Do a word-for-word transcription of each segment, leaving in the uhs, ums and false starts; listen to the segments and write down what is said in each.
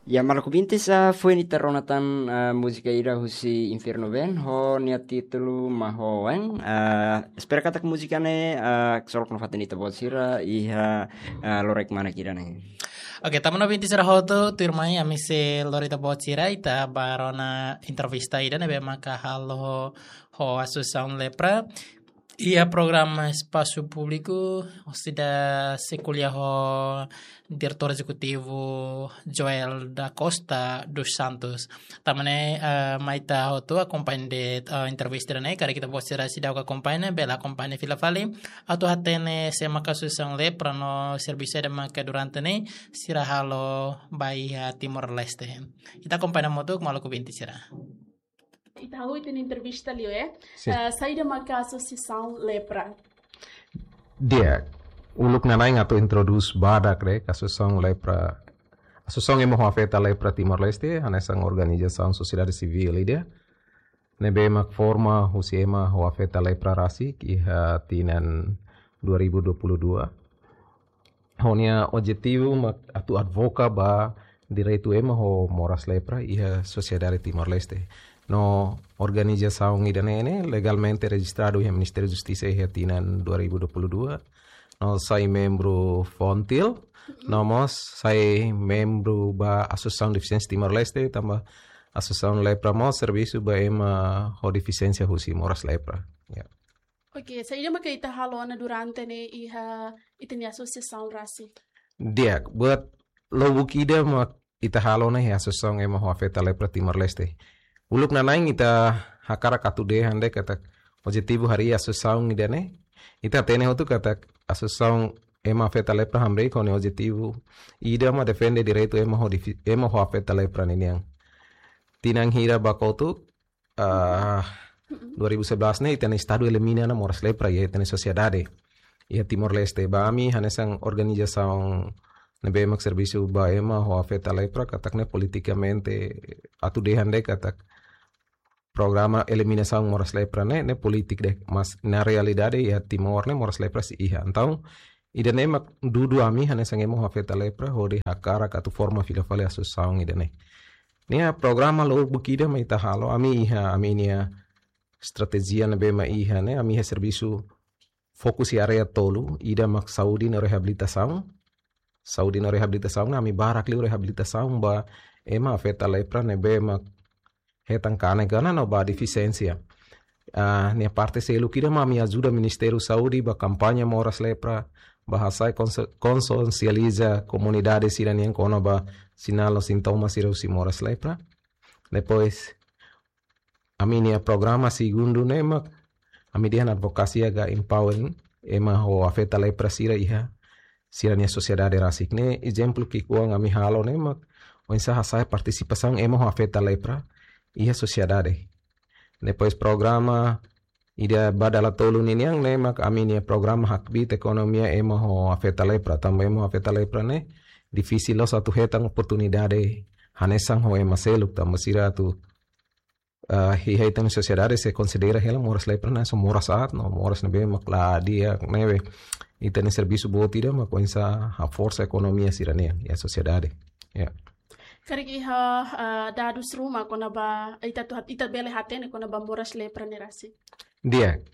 Ya malakubintis sa foi ni taronatan uh, musika ira husi Inferno Ben ho nia titulu mahoen uh, espera katak musikane uh, sol kono fatenita bolsira iha uh, lorek mana kirane. Oke, tamu binti serahoto turmai amise Lorita Bocira ita barona intervista ida nebe maka halo ho asociação lepra. Ia programa espaço público, da sekuliah ho diretor executivo Joel da Costa dos Santos. Tamane uh, maita ho tu acompanha de uh, entrevista ne kare kita bosera sida ka acompanha bela acompanha fila fali atau hatene se maka susang le prano serviço de maka durante ne sira halo bai Timor Leste. Ita acompanha moto malu ku binti sira. Itaú tem entrevista ali, é? Sim. Uh, saída uma associação lepra. Dia, uluk nanai ngato introdus badak re associação lepra. Associação emo afeta lepra Timor Leste, hanesang organização sociedade civil dia. Nebe mak forma husiema ho afeta lepra rasi ki ha tinan dua ribu dua puluh dua. Honia objetivo mak atu advoka ba direito ema ho moras lepra iha sociedade Timor Leste. No organização idanene legalmente registrado em Ministério da Justiça e tinan dua ribu dua puluh dua. No sai membro Fontil, nomos sai membro ba Associação Deficiência Timor Leste, tambah Associação Lepra mo serviço ba ema ho deficiência husi moras lepra. Yeah. Ok, saída uma kita halona durante ne iha itini associação rasi. Dia, buat lo bukida ma ita halona he associação ema ho afeta lepra Timor Leste. Uluk nanaing ita hakara katude hande katak objetivo hari associação idane ita tene hotu katak associação ema afeta lepra hambre con objetivo ida ma defende direito ema ho ema ho afeta lepra niniang tinang hira bakotu uh, dua ribu sebelas ne itane estado elimina na moras lepra ye tene sociedade ia Timor Leste ba ami hanesang organização nebe mak serviço ba ema ho afeta lepra katak ne politicamente atu de hande katak programa eliminação moras lepra ne ne politik deh mas na realidade ya Timor ne moras lepra si iha então idane mak dudu ami hane sange mo afeta lepra hode hakara katu forma fila fale associação idane nia programa lo bukida mai tahalo ami iha ami nia strategia ne be ma iha ne ami ha serviço fokus area tolu ida mak saudi na reabilitação saudi na reabilitação na ami barak li reabilitação ba ema afeta lepra ne be mak hetang kane gana no ba deficiência. Uh, nia parte se lukida mami ajuda Ministério Saúde ba campanha moras lepra bahasa consciencializa comunidade siranian kono ba sinal os sintomas si moras lepra. Depois ami nia programa segundo nema ami dia advocacia ga empowering ema ho afeta lepra sira iha sirania sociedade rasik ne exemplo ki kuang ami halo nema o insa hasa participação ema ho afeta lepra iha sociedade. Depois programa ida badala tolu niniang ne mak aminia programa hakbit ekonomia ema ho afeta lepra também ema afeta lepra ne difícil lo satu hetang oportunidade hanesang ho ema seluk tamba sira tu uh, hi hetang sociedade se considera hela moras lepra na so moras at no moras nebe mak la dia nebe itene serviço botida mak coinsa a força economia sirania ya sociedade. Yeah. Kari iha uh, dados rumah kona ba ita tu ita bele hatene kona ba moras lepra ne rasi. Dia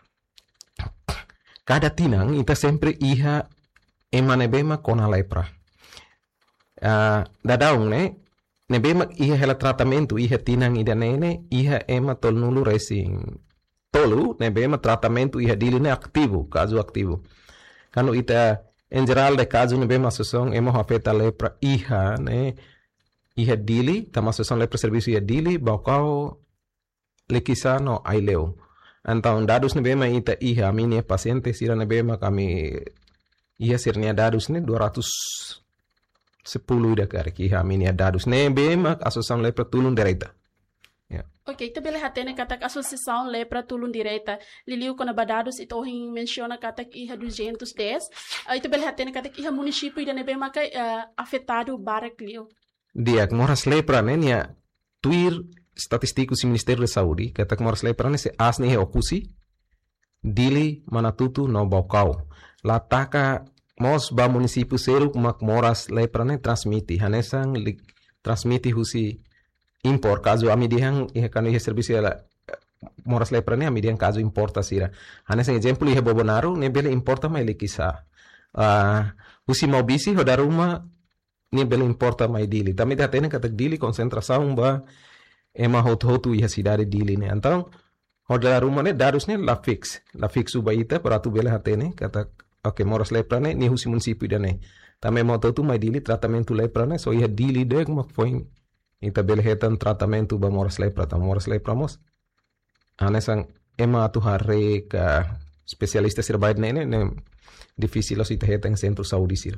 cada tinang ita sempre iha ema nebema kona lepra. Uh, dadaung ne nebema iha hela tratamento iha tinang ida nene iha ema tol nulu resing tolu nebema tratamento iha dili ne aktivo caso aktivo. Kanu ita en geral de caso nebema sosong ema afeta lepra iha ne iha dili, tama associação lepra serviço iha dili, baucau lekisa no aileu. Então, dados nebema ita iha, a minha paciente sira nebema kami iha sirnia dados ne dua ratus sepuluh ida kare ki iha a minha dados nebema associação lepra tulun direita. Yeah. Ok, ita bele hatene katak associação lepra tulun direita. Liliu kona badados ito hin menciona katak iha duzentos dez. Uh, ita bele hatene katak iha município ida nebema kay uh, afetado barak liu. Dia moras lepra ne nia tuir statisticus Ministério da Saúde katak moras lepra ne se asni he okusi dili manatutu no baucau la taka mos ba município seru mak moras lepra ne transmiti hanesang transmiti husi impor caso ami dihang ihe kanu ihe servisi ala moras lepra ne ami dihang caso importa sira ane sen exemplo ihe bobonaru ne bele importa mai le kisa uh, husi mau bisi hodaruma ne bele importa mai dili tami ta tene kata dili concentração ba ema hot hotu ihe sidari dili ne então hodaruma ne darus ne la fix la fixu baita peratu bele hatene kata okay moras lepra ne ni husi município dane também mau tu mai dili tratamento lepra ne so ihe dili dek mak foi ita belhetan tratamento ba moras lepra ta moras lepra mos anesang ema tu hare ka spesialista sirbaid nene ne difícil os ita hetan centro saúde sir.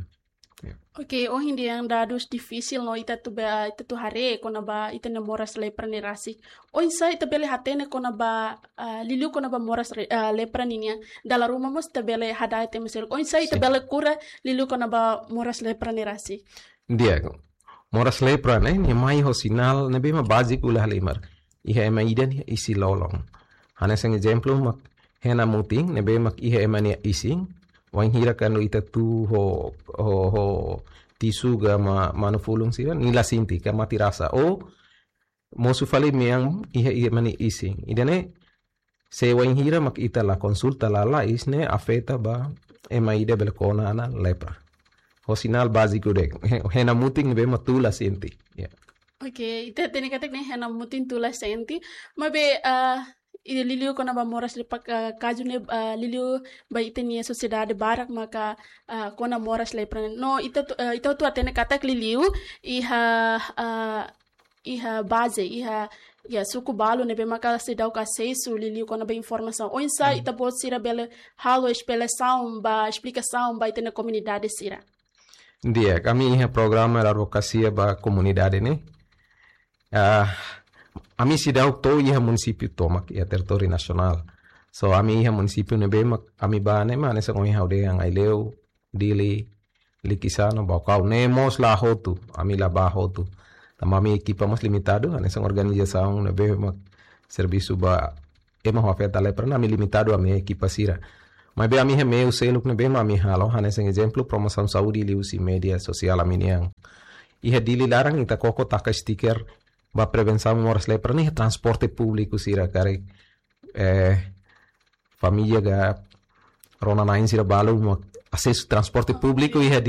Ok, hoje em dia dados difícil no ita tu ba ita tu hare kona ba ita ne moras lepra ni rasi. Hoje sa ita bele hatene kona ba uh, liliu kona ba moras uh, lepra ninya dala rumah mos ita bele hadai te mesel. Hoje sa ita bele kura liliu kona ba moras lepra ni rasi. Dia moras lepra ne ni mai ho sinal ne bema basic ulah lemar. Iha ema iden isi lolong. Hane sang exemplo mak hena muting ne bema iha ema ni ising wang hira kanu ita tu ho ho ho tisu ga ma manufulung sira nila sinti ka mati rasa o mosu fali meang iha iha mani ising idane se wang hira mak ita la consulta la la isne afeta ba ema ide belkona ana lepra ho sinal básico de hena muting be matula sinti yeah. Okay, ita tene katek ne hena muting tula senti mabe uh, liliu kona ba moras lepak uh, kaju ne uh, liliu ba ite ni sociedade barak maka uh, kona moras lepra no ita uh, ita tu atene katak liliu iha uh, iha base iha ya suku balu ne be maka se dau ka seisu liliu kona ba informação o insa ita pode sira bela halo explicação ba explicação ba ite na comunidade sira. Dia kami iha programa advocacia ba comunidade ne uh, ami sidau to iha município tomak ia território nacional so ami iha município ne be mak ami ba ne ma ne sang iha de ang aileu dili likisano ba kau ne mos la hotu ami la ba hotu tamami equipamos limitado ane sang organização ne be mak serviço ba ema ho afeta le para ami limitado ami equipa sira mas be ami he meu selo ne be ma ami halo ane sang exemplo promoção saúde li usi media social ami yang iha dili larang ita koko taka stiker ba prevenção moras lepra ni transporte público sira kare eh família ga rona nain sira balu acesso transporte público e